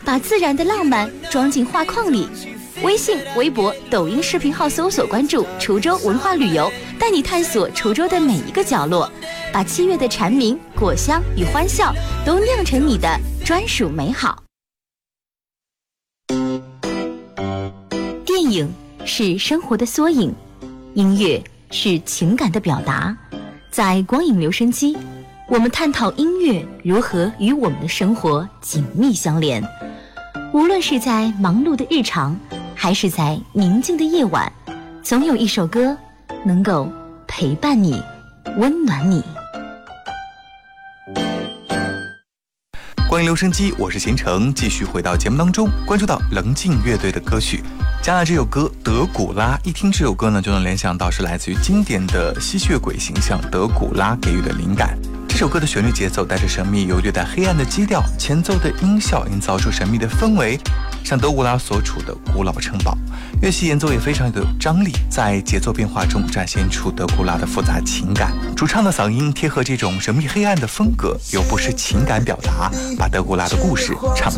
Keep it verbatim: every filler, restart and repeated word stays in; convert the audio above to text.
把自然的浪漫装进画框里。微信、微博、抖音视频号搜索关注滁州文化旅游，带你探索滁州的每一个角落，把七月的蝉鸣、果香与欢笑都酿成你的专属美好。电影是生活的缩影，音乐是情感的表达。在光影留声机，我们探讨音乐如何与我们的生活紧密相连。无论是在忙碌的日常，还是在宁静的夜晚，总有一首歌能够陪伴你，温暖你。 光影留声机，我是贤成，继续回到节目当中，关注到棱镜乐队的歌曲。加了这首歌德古拉，一听这首歌呢，就能联想到是来自于经典的吸血鬼形象德古拉给予的灵感。这首歌的旋律节奏带着神秘，有略带黑暗的基调，前奏的音效营造出神秘的氛围，像德古拉所处的古老城堡。乐器演奏也非常有张力，在节奏变化中展现出德古拉的复杂情感。主唱的嗓音贴合这种神秘黑暗的风格，又不失情感表达，把德古拉的故事唱